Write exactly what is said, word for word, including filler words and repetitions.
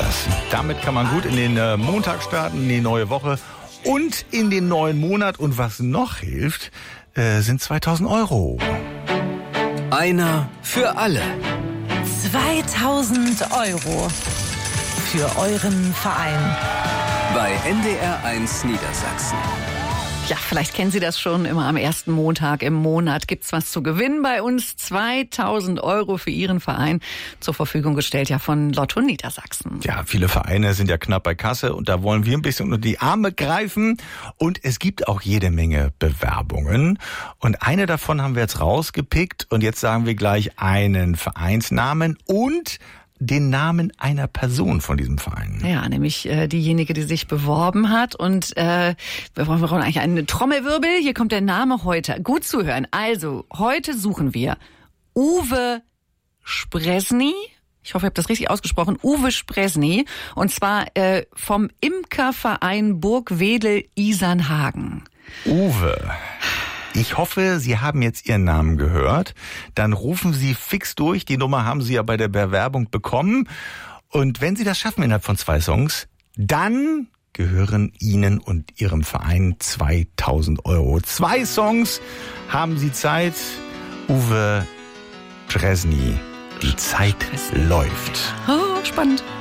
das. Damit kann man gut in den äh, Montag starten, in die neue Woche und in den neuen Monat. Und was noch hilft, äh, sind zweitausend Euro. Einer für alle. zweitausend Euro für euren Verein. Bei N D R eins Niedersachsen. Ja, vielleicht kennen Sie das schon. Immer am ersten Montag im Monat gibt's was zu gewinnen bei uns. zweitausend Euro für Ihren Verein zur Verfügung gestellt, ja, von Lotto Niedersachsen. Ja, viele Vereine sind ja knapp bei Kasse und da wollen wir ein bisschen unter die Arme greifen. Und es gibt auch jede Menge Bewerbungen. Und eine davon haben wir jetzt rausgepickt. Und jetzt sagen wir gleich einen Vereinsnamen und den Namen einer Person von diesem Verein. Ja, nämlich äh, diejenige, die sich beworben hat. Und äh, wir brauchen eigentlich einen Trommelwirbel. Hier kommt der Name heute. Gut zuhören. Also, heute suchen wir Uwe Spresny. Ich hoffe, ich habe das richtig ausgesprochen. Uwe Spresny. Und zwar äh, vom Imkerverein Burgwedel-Isernhagen. Uwe. Ich hoffe, Sie haben jetzt Ihren Namen gehört. Dann rufen Sie fix durch. Die Nummer haben Sie ja bei der Bewerbung bekommen. Und wenn Sie das schaffen innerhalb von zwei Songs, dann gehören Ihnen und Ihrem Verein zweitausend Euro. Zwei Songs haben Sie Zeit. Uwe Spresny. Die Zeit läuft. Oh, spannend.